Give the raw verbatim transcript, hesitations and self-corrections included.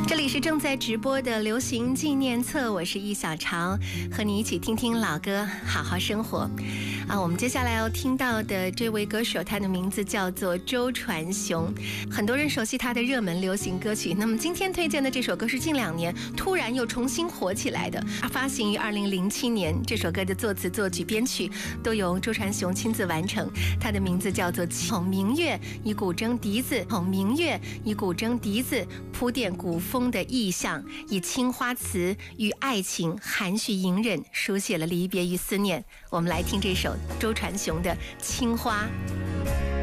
这里是正在直播的流行纪念册，我是易小潮，和你一起听听老歌，好好生活。啊，我们接下来要听到的这位歌手，他的名字叫做周传雄，很多人熟悉他的热门流行歌曲。那么今天推荐的这首歌是近两年突然又重新火起来的，发行于二零零七年。这首歌的作词、作曲、编曲都由周传雄亲自完成。他的名字叫做《捧明月》，以古筝笛子捧明月，以古筝笛子铺垫古风的意象，以青花瓷与爱情含蓄隐忍，书写了离别与思念。我们来听这首周传雄的《青花》。